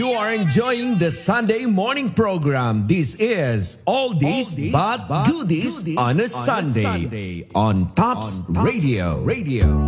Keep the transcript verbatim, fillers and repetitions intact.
You are enjoying the Sunday morning program. This is Oldies, Oldies but, but Goodies, goodies on a Sunday, Sunday on Tops, on Tops Radio. Radio.